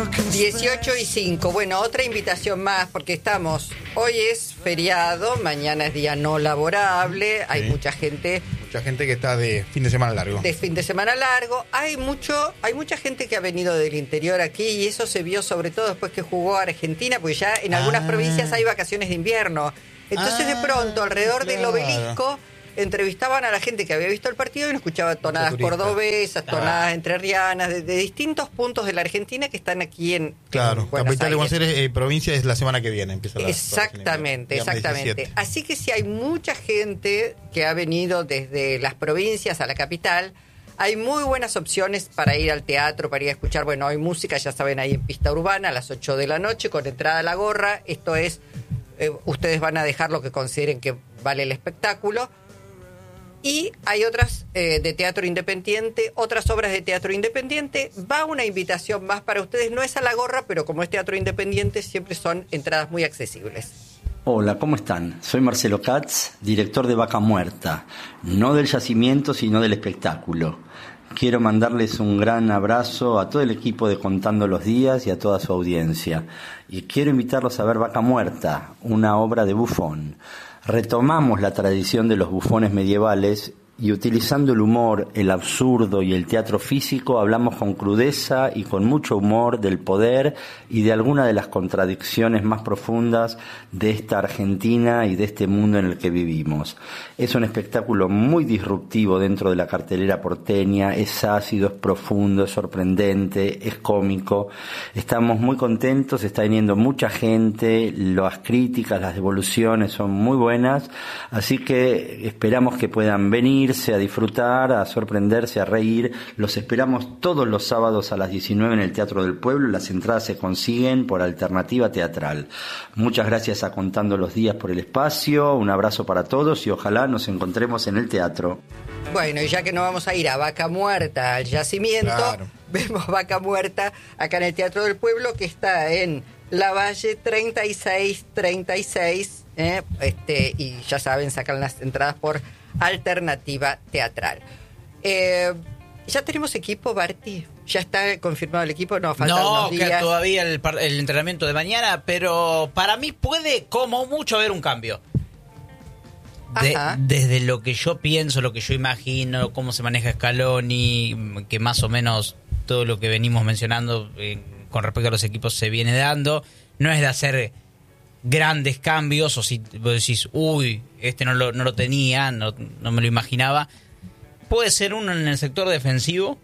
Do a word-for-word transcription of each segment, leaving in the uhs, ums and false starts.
dieciocho y cinco. Bueno, otra invitación más, porque estamos, hoy es feriado, mañana es día no laborable, hay Sí. mucha gente Mucha gente que está de fin de semana largo. de fin de semana largo, hay mucho, hay mucha gente que ha venido del interior aquí y eso se vio sobre todo después que jugó Argentina, porque ya en algunas Ah. provincias hay vacaciones de invierno. Entonces Ah, de pronto alrededor del claro. obelisco entrevistaban a la gente que había visto el partido y no escuchaba tonadas turista. cordobesas, Ah. tonadas entrerrianas, de, de distintos puntos de la Argentina que están aquí en, Claro, en Buenos capital de Buenos Aires. Aires, eh, provincia es la semana que viene. Empieza la Exactamente, próxima, exactamente. diecisiete. Así que si hay mucha gente que ha venido desde las provincias a la capital, hay muy buenas opciones para ir al teatro, para ir a escuchar. Bueno, hay música, ya saben, ahí en Pista Urbana a las ocho de la noche con entrada a la gorra. Esto es, eh, ustedes van a dejar lo que consideren que vale el espectáculo. Y hay otras eh, de teatro independiente, otras obras de teatro independiente. Va una invitación más para ustedes. No es a la gorra, pero como es teatro independiente, siempre son entradas muy accesibles. Hola, ¿cómo están? Soy Marcelo Katz, director de Vaca Muerta, no del yacimiento, sino del espectáculo. Quiero mandarles un gran abrazo a todo el equipo de Contando los Días y a toda su audiencia. Y quiero invitarlos a ver Vaca Muerta, una obra de Buffon. Retomamos la tradición de los bufones medievales y utilizando el humor, el absurdo y el teatro físico hablamos con crudeza y con mucho humor del poder y de alguna de las contradicciones más profundas de esta Argentina y de este mundo en el que vivimos. Es un espectáculo muy disruptivo dentro de la cartelera porteña, es ácido, es profundo, es sorprendente, es cómico. Estamos muy contentos, está viniendo mucha gente, las críticas, las devoluciones son muy buenas, así que esperamos que puedan venir a disfrutar, a sorprenderse, a reír. Los esperamos todos los sábados a las diecinueve en el Teatro del Pueblo. Las entradas se consiguen por Alternativa Teatral. Muchas gracias a Contando los Días por el espacio, un abrazo para todos y ojalá nos encontremos en el teatro. Bueno, y ya que no vamos a ir a Vaca Muerta, al yacimiento, Claro. vemos Vaca Muerta acá en el Teatro del Pueblo, que está en Lavalle treinta y seis treinta y seis, ¿eh? este, y ya saben, sacan las entradas por Alternativa Teatral. Eh, ¿Ya tenemos equipo, Barty? ¿Ya está confirmado el equipo? No, faltan No, unos días. queda todavía el, par- el entrenamiento de mañana, pero para mí puede como mucho haber un cambio. De- Ajá. desde lo que yo pienso, lo que yo imagino, cómo se maneja Scaloni, que más o menos todo lo que venimos mencionando eh, con respecto a los equipos se viene dando, no es de hacer grandes cambios, o si vos decís, uy, este no lo, no lo tenía, no, no me lo imaginaba. Puede ser uno en el sector defensivo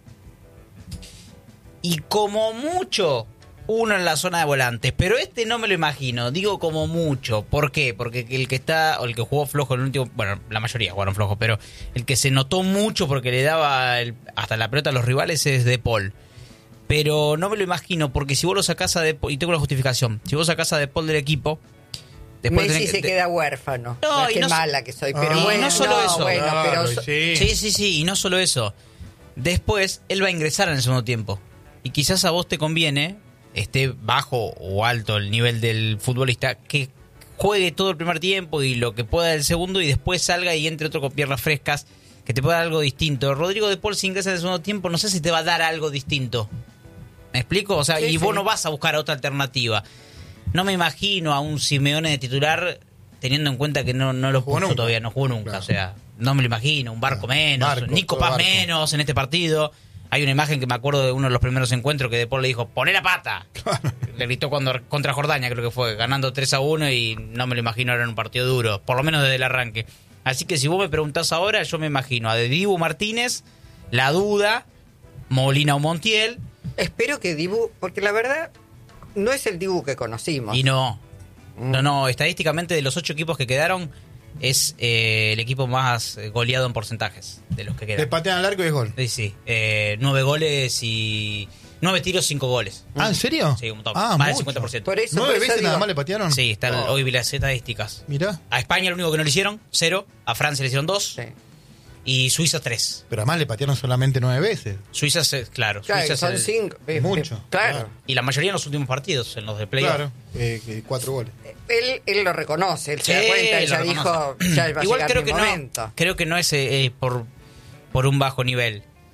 y como mucho uno en la zona de volantes, pero este no me lo imagino, digo como mucho. ¿Por qué? Porque el que está, o el que jugó flojo el último, bueno, la mayoría jugaron flojo, pero el que se notó mucho porque le daba el- hasta la pelota a los rivales es De Paul. Pero no me lo imagino, porque si vos lo sacás a De Paul, y tengo la justificación, si vos sacás a De Paul del equipo, después Messi tenés se que- queda huérfano. No, No, es y que no so- mala que soy, Ah, pero y bueno, no solo eso. bueno, Claro, pero y so- sí. Sí, sí, sí, y no solo eso. Después, él va a ingresar en el segundo tiempo. Y quizás a vos te conviene, esté bajo o alto el nivel del futbolista, que juegue todo el primer tiempo y lo que pueda el segundo y después salga y entre otro con piernas frescas, que te pueda dar algo distinto. Rodrigo de Paul, si ingresa en el segundo tiempo, no sé si te va a dar algo distinto. ¿Me explico? O sea, Sí, y vos sí. no vas a buscar otra alternativa. No me imagino a un Simeone de titular teniendo en cuenta que no, no lo Jugó puso nunca. todavía, no jugó nunca. Claro. O sea, no me lo imagino. Un Barco menos, Barco, Nico todo Paz Barco. menos en este partido. Hay una imagen que me acuerdo de uno de los primeros encuentros que De Paul le dijo, poné la pata. Le gritó cuando, contra Jordania, creo que fue, ganando tres a uno y no me lo imagino ahora en un partido duro, por lo menos desde el arranque. Así que si vos me preguntás ahora, yo me imagino a de Dibu Martínez, La Duda, Molina o Montiel, espero que Dibu, porque la verdad no es el Dibu que conocimos. y no. No, no, estadísticamente de los ocho equipos que quedaron, es eh, el equipo más goleado en porcentajes de los que Le quedan. patean al arco y es gol. Sí, sí. Eh, nueve goles y... Nueve tiros, cinco goles. Ah, ¿en serio? Sí, un montón. Ah, Más del mucho. cincuenta por ciento. Por eso, ¿Nueve por eso veces digo, nada más le patearon? Sí, están Oh. hoy vi las estadísticas. Mirá. A España lo único que no le hicieron, cero. A Francia le hicieron dos. Sí. Y Suiza, tres. Pero además le patearon solamente nueve veces. Suiza, se- claro. Claro, Suiza son es el- cinco. eh, Mucho, eh, Claro. claro. Y la mayoría en los últimos partidos, en los de playoff. Claro. Eh, que cuatro goles. Él, él lo reconoce, él se da Sí, cuenta, él lo ya dijo, reconoce. ya va a Igual llegar creo mi que momento. no. Creo que no es eh, eh, por, por un bajo nivel.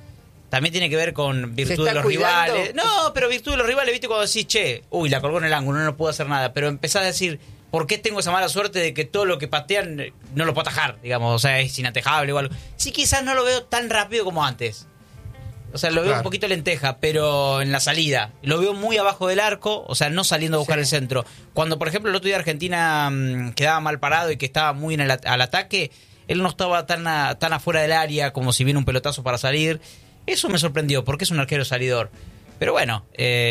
también tiene que ver con virtud de los cuidando? rivales. No, pero virtud de los rivales, viste, cuando decís, che, uy, la colgó en el ángulo, no, no puedo hacer nada. Pero empezás a decir, ¿por qué tengo esa mala suerte de que todo lo que patean no lo puedo atajar? Digamos, o sea, es inatejable o algo. Sí, quizás no lo veo tan rápido como antes. O sea, lo veo Claro. un poquito lenteja, pero en la salida. Lo veo muy abajo del arco, o sea, no saliendo a buscar Sí. el centro. Cuando, por ejemplo, el otro día Argentina mmm, quedaba mal parado y que estaba muy en el at- al ataque, él no estaba tan, a- tan afuera del área como si viene un pelotazo para salir. Eso me sorprendió, porque es un arquero salidor. Pero bueno,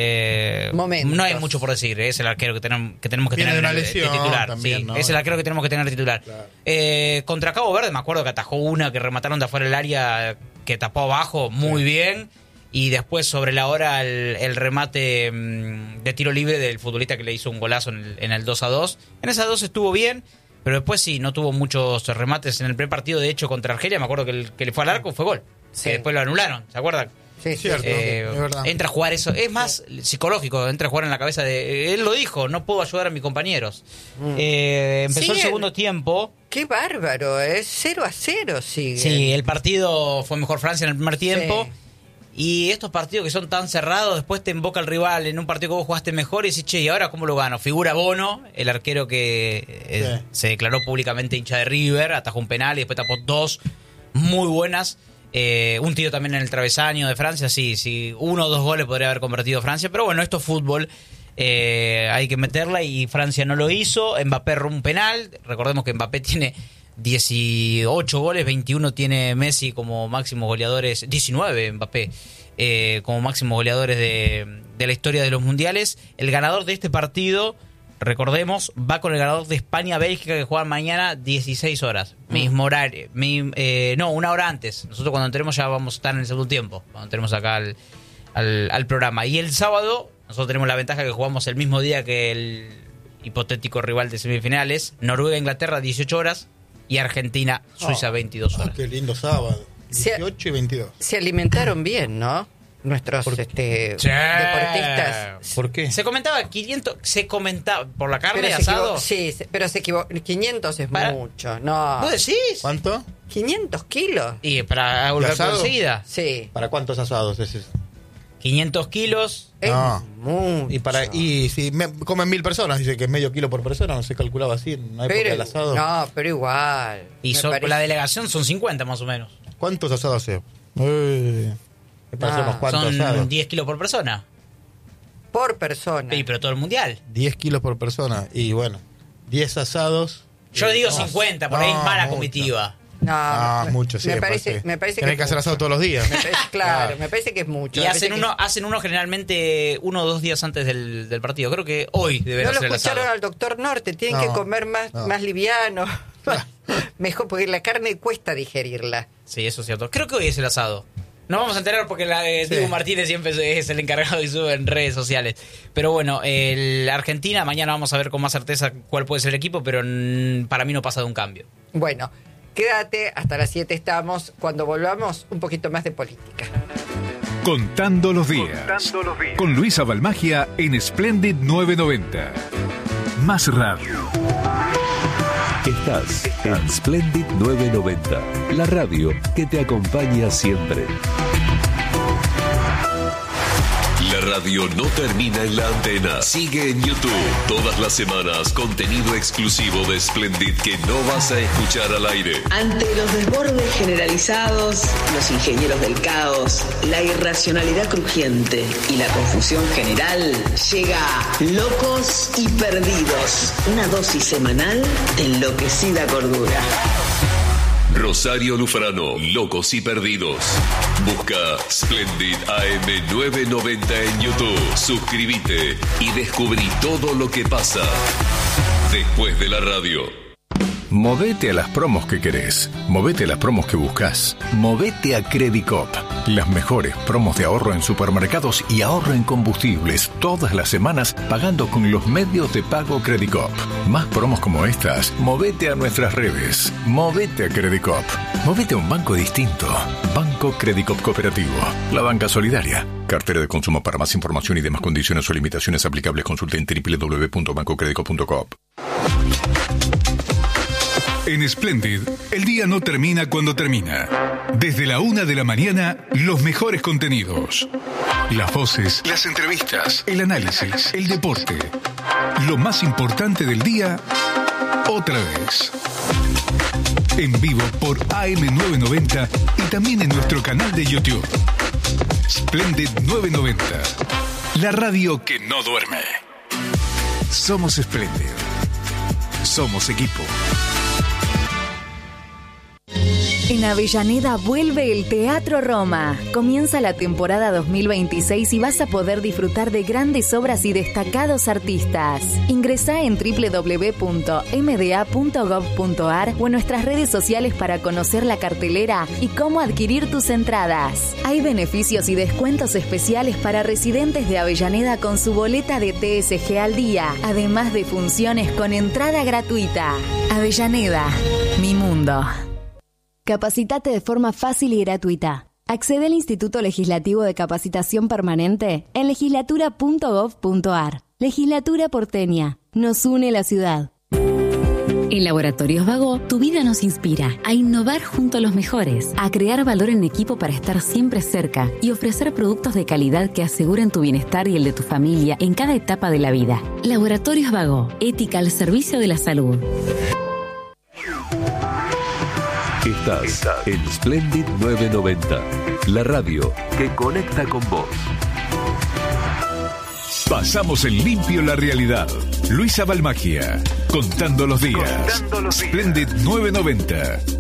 eh, Momentos. no hay mucho por decir. Es el arquero que tenemos que, tenemos que Viene tener de una de- de lesión titular. también, Sí, ¿no? es el arquero que tenemos que tener de titular. Claro. Eh, contra Cabo Verde, me acuerdo que atajó una que remataron de afuera del área, que tapó abajo muy bien. Y después sobre la hora el, el remate mmm, de tiro libre del futbolista que le hizo un golazo en el, en el dos a dos. En esa dos estuvo bien, pero después sí, no tuvo muchos remates. En el primer partido, de hecho, contra Argelia, me acuerdo que el que le fue al arco fue gol. Sí. Que después lo anularon, ¿se acuerdan? Sí, sí, Cierto. sí. Eh, es verdad. entra a jugar eso. Es más psicológico, entra a jugar en la cabeza de... Él lo dijo, no puedo ayudar a mis compañeros. Eh, empezó Sí, el el- segundo tiempo. Qué bárbaro, es cero a cero sigue. Sí, el partido fue mejor Francia en el primer tiempo. Sí. Y estos partidos que son tan cerrados, después te invoca el rival en un partido que vos jugaste mejor y decís, che, ¿y ahora cómo lo gano? Figura Bono, el arquero que eh, Sí. se declaró públicamente hincha de River, atajó un penal y después tapó dos muy buenas. Eh, un tiro también en el travesaño de Francia, sí, sí, uno o dos goles podría haber convertido Francia, pero bueno, esto es fútbol, eh, hay que meterla y Francia no lo hizo. Mbappé erró un penal, recordemos que Mbappé tiene dieciocho goles, veintiuno tiene Messi como máximos goleadores, diecinueve Mbappé eh, como máximos goleadores de, de la historia de los mundiales. El ganador de este partido, recordemos, va con el ganador de España-Bélgica que juegan mañana dieciséis horas, mismo horario, mi- eh, no, una hora antes. Nosotros cuando entremos ya vamos a estar en el segundo tiempo, cuando entremos acá al, al, al programa. Y el sábado nosotros tenemos la ventaja que jugamos el mismo día que el hipotético rival de semifinales, Noruega-Inglaterra dieciocho horas y Argentina-Suiza Oh. veintidós Ah, horas. qué lindo sábado. Sí. dieciocho y veintidós. Se alimentaron bien, ¿no? Nuestros este, Sí. deportistas. ¿Por qué? Se comentaba quinientos, se comentaba por la carne Pero de se asado. equivo- sí, se- pero se equivocó. quinientos es Para- mucho, no. ¿Vos decís? ¿Cuánto? ¿quinientos kilos? Y para volver asado? enseguida. Sí. ¿Para cuántos asados es eso? quinientos kilos. Es No. mucho. Y para y si me- comen mil personas, dice que es medio kilo por persona, no se calculaba así en una época Pero- del asado. No, pero igual. Y Me son- parece- la delegación son cincuenta más o menos. ¿Cuántos asados hace? Eh, me parece Ah, unos cuantos Son asados. diez kilos por persona. Por persona. Sí, pero todo el mundial. diez kilos por persona. Y bueno, diez asados. Yo Eh, digo no, cincuenta, por no, ahí es mala mucho. comitiva. No, Ah, me- mucho, sí. Me parece, me parece Tenés que, que hacer es asado mucho. todos los días. Me parece- claro, me parece que es mucho. Y Me hacen parece uno, hacen uno generalmente uno o dos días antes del, del partido. Creo que hoy que- deben No lo hacer el asado. escucharon al doctor Norte, tienen No, que comer más, no. más liviano. Mejor, porque la carne cuesta digerirla. Sí, eso es cierto. Creo que hoy es el asado. No vamos a enterar porque la, eh, Sí. Diego Martínez siempre es el encargado y sube en redes sociales. Pero bueno, el Argentina, mañana vamos a ver con más certeza cuál puede ser el equipo, pero mm, para mí no pasa de un cambio. Bueno, quédate, hasta las siete estamos. Cuando volvamos, un poquito más de política. Contando los días. Con Luisa Balmagia en Splendid novecientos noventa. Más radio. Estás en Splendid novecientos noventa, la radio que te acompaña siempre. La radio no termina en la antena. Sigue en YouTube. Todas las semanas, contenido exclusivo de Splendid que no vas a escuchar al aire. Ante los desbordes generalizados, los ingenieros del caos, la irracionalidad crujiente y la confusión general, llega Locos y Perdidos, una dosis semanal de enloquecida cordura. Rosario Lufrano, Locos y Perdidos. Busca Splendid A M novecientos noventa en YouTube. Suscríbete y descubrí todo lo que pasa después de la radio. Movete a las promos que querés. Movete a las promos que buscas. Movete a Credicop. Las mejores promos de ahorro en supermercados y ahorro en combustibles todas las semanas pagando con los medios de pago Credicop. Más promos como estas, movete a nuestras redes. Movete a Credicop. Movete a un banco distinto. Banco Credicop Cooperativo. La banca solidaria. Cartera de consumo. Para más información y demás condiciones o limitaciones aplicables, consulte en doble u doble u doble u punto banco credicop punto com. En Splendid, el día no termina cuando termina. Desde la una de la mañana, los mejores contenidos. Las voces, las entrevistas, el análisis, el deporte. Lo más importante del día, otra vez. En vivo por A M novecientos noventa y también en nuestro canal de YouTube. Splendid novecientos noventa. La radio que no duerme. Somos Splendid. Somos equipo. En Avellaneda vuelve el Teatro Roma. Comienza la temporada dos mil veintiséis y vas a poder disfrutar de grandes obras y destacados artistas. Ingresá en doble u doble u doble u punto m d a punto gov punto a r o en nuestras redes sociales para conocer la cartelera y cómo adquirir tus entradas. Hay beneficios y descuentos especiales para residentes de Avellaneda con su boleta de T S G al día, además de funciones con entrada gratuita. Avellaneda, mi mundo. Capacitate de forma fácil y gratuita. Accede al Instituto Legislativo de Capacitación Permanente en legislatura punto gov punto a r. Legislatura porteña. Nos une la ciudad. En Laboratorios Vago, tu vida nos inspira a innovar junto a los mejores, a crear valor en equipo para estar siempre cerca y ofrecer productos de calidad que aseguren tu bienestar y el de tu familia en cada etapa de la vida. Laboratorios Vago, ética al servicio de la salud. Estás, Estás en Splendid novecientos noventa, la radio que conecta con vos. Pasamos en limpio la realidad. Luisa Balmagia, contando los días. Contando los días. Splendid novecientos noventa.